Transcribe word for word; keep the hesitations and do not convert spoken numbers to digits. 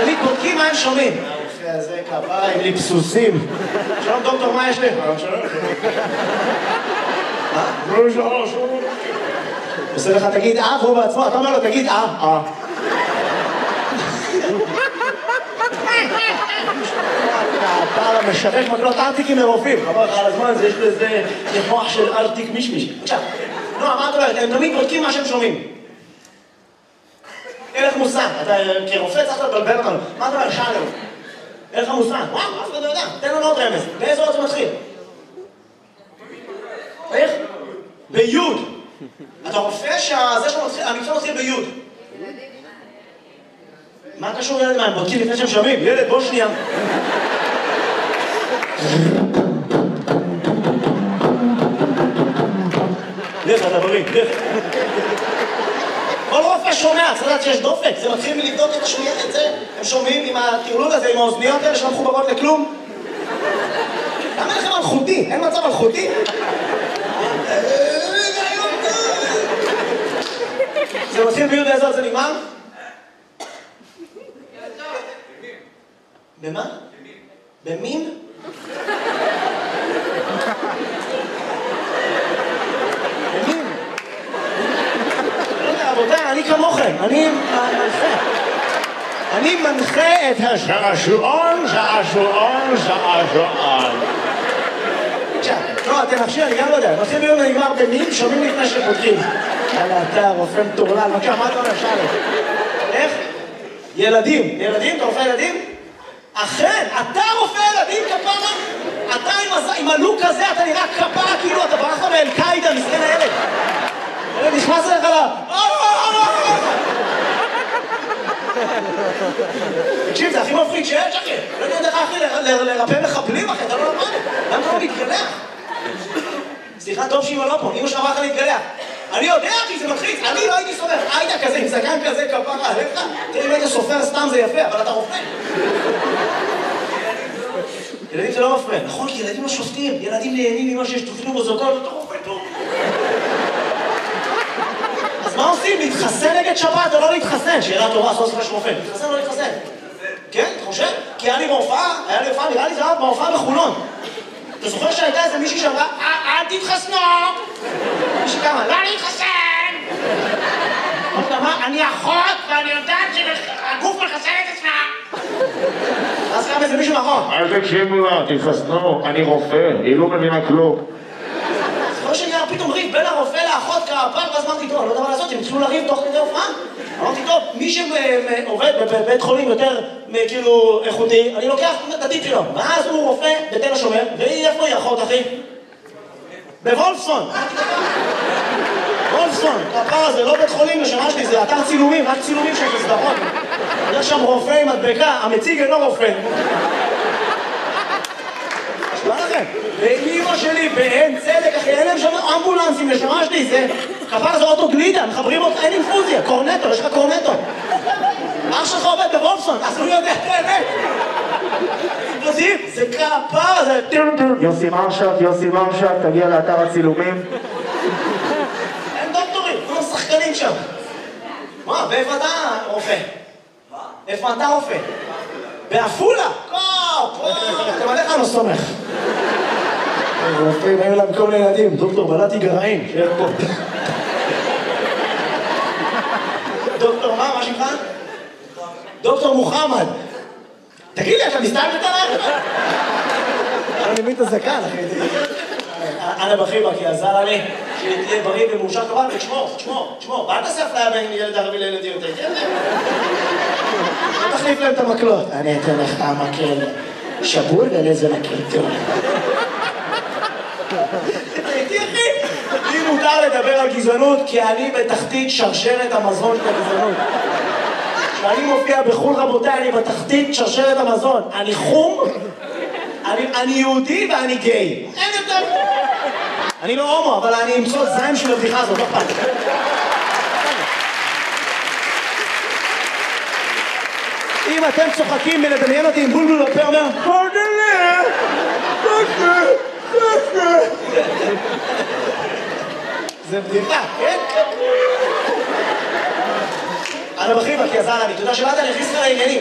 תמיד בודקים מה הם שומעים. הרופא הזה כפיים לי פסוסים. שלום דוקטור, מה יש לי? מה? עושה לך תגיד אה, והוא בעצמו, אתה אומר לו תגיד אה, אה. אתה משבק מקלות ארטיקים מרופאים. חבר לך על הזמן, יש לזה מוח של ארטיק מישמיש. עכשיו, נועה, מה את אומרת? הם תמיד בודקים מה שהם שומעים. אין לך מושג, אתה כרופא צריך לבלבל אותנו. מה אתה אומר? שאלנו. אין לך מושג. וואו, אף אחד לא יודע. תן לנו עוד רמז. באיזה עוד זה מתחיל? איך? ביוד. אתה רופא שהמקצוע מתחיל ביוד. מה קשור ילד מה? הם בודקים לפני שהם שומעים. ילד, בוא שנייה. לך, אתה בריא, לך. כל רופא שומע, צריך לדעת שיש דופק. זה מתחיל מלבדוק את השמיעה, את זה. הם שומעים עם הטירלול הזה, עם האוזניות האלה שלא מחוברות לכלום. למה לכם אלחוטי? אין מצב אלחוטי? זה מתחיל ביוד באיזו זה נגמר? במה? במין? במין? לא יודע, רבותיי, אני כמוכם, אני מנחה. אני מנחה את השעשועון, שעשועון, שעשועון. עכשיו, לא, אתם נפשי, אני גם לא יודע. נושאים ביום ונגמר במין, שומעים לפני שפותחים. יאללה, אתה רופא מטורלל, בבקשה, מה אתה אומר, שאלה? איך? ילדים. ילדים? אתה רופא ילדים? אכן, אתה רופא ילדים כפרה? אתה עם הלוק הזה, אתה נראה כפרה, כאילו אתה ברחת מאל-קאידה, מסכן הילד. ילד נכנס אליך לה... תקשיב, זה הכי מפחיד שיש, אחי. לא יודע איך אחי לרפא מחבלים, אחי, אתה לא למד. למה אתה לא מתגלח? סליחה, טוב שאמא לא פה, אמא שאמרה לך להתגלח. אני יודע, אחי, זה מלחיץ. אני לא הייתי סופר. היית כזה, עם זקן כזה, כפרה עליך. תראי, אם היית סופר סתם זה יפה, אבל אתה רופא. ילדים זה לא מפריע. נכון, כי ילדים לא שופטים. ילדים נהנים ממה שיש תופעים בזוגות, אתה רופא טוב. אז מה עושים? להתחסן נגד שבת או לא להתחסן? שאלה טובה, עשו עשרה של רופא. להתחסן או לא להתחסן? כן, אתה חושב? כי היה לי בהופעה, היה לי הופעה, נראה לי זה היה בהופעה בחולון. אתה זוכר שהייתה איזה מישהי שאמרה, אל תתחסנו! מישהי כמה, לא להתחסן! אני אחות ואני יודעת שהגוף מחסן את עצמה! אז קם איזה מישהו נכון. אל תקשיבו לה, תתחסנו, אני רופא, היא לא מבינה כלום. זוכר שנראה פתאום ריב בין הרופא לאחות כפר, ואז אמרתי, טוב, אני לא יודע מה לעשות, הם התחילו לריב תוך כדי הופעה. אמרתי, טוב, מי שעובד בבית חולים יותר כאילו איכותי, אני לוקח את הטיפ שלו. ואז הוא רופא בתל השומר, והיא איפה היא אחות, אחי? בוולפסון. וולפסון, הפער הזה לא בית חולים לשמה שלי, זה אתר צילומים, רק צילומים של סדרות. יש שם רופא עם מדבקה, המציג אינו רופא. מה לכם? ואימא שלי באין צדק, אחי, אין להם שם אמבולנסים לשמה שלי, זה... כפר זה אוטו גלידה, מחברים אותך, אין אינפוזיה, קורנטו, יש לך קורנטו. אח שלך עובד בוולפסון, אז הוא יודע את האמת. זה כפר, זה... יוסי מרשת, יוסי מרשת, תגיע לאתר הצילומים. אין דוקטורים, כולם שחקנים שם. מה, באיפה אתה רופא? מה? איפה אתה רופא? באפולה? פה, פה, אתם עליך לא סומך. רופאים, היו להם כל מיני ילדים, דוקטור בלעתי גרעין, שיהיה פה. דוקטור מה, מה שמך? דוקטור מוחמד. תגיד לי, אתה מסתלבט עליי? אני מבין את הזקן, אחי. אנא בחיבה, כי עזר לי שתהיה בריא ומאושר כמובן, ותשמור, תשמור, תשמור. ואל תעשה אפליה בין ילד ערבי לילד יהודי, כן? תחליף להם את המקלות. אני אתן לך מקל שבור ולזה מקל טוב. תראי, אחי, לי מותר לדבר על גזענות, כי אני בתחתית שרשרת המזון של הגזענות. כשאני מופיע בחול רבותיי, אני בתחתית שרשרת המזון. אני חום, אני יהודי ואני גיי. אין יותר... אני לא הומו, אבל אני אמצוא זין של הבדיחה הזאת, לא פעם. אם אתם צוחקים מלדמיין אותי עם בולבול בפה, אומר פרדלה, פרדלה, פרדלה. זה בדיחה, כן? אנא בחיבה, כי עזר לי, תודה שבאת, אני אכניס לך לעניינים.